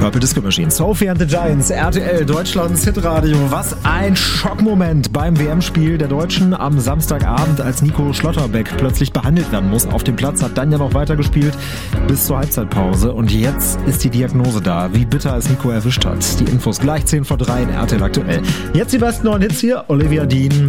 Purple Disco Machine. Sophie and the Giants, RTL, Deutschlands Hitradio. Was ein Schockmoment beim WM-Spiel der Deutschen am Samstagabend, als Nico Schlotterbeck plötzlich behandelt werden muss. Auf dem Platz hat dann ja noch weitergespielt bis zur Halbzeitpause. Und jetzt ist die Diagnose da, wie bitter es Nico erwischt hat. Die Infos gleich 10 vor 3 in RTL aktuell. Jetzt die besten neuen Hits hier. Olivia Dean